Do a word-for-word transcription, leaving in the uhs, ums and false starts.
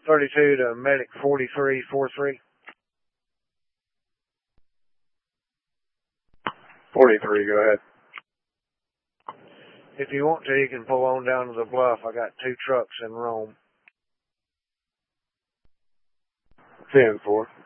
thirty-two to medic forty-three forty-three. forty-three, go ahead. If you want to, you can pull on down to the bluff. I got two trucks in Rome. ten four.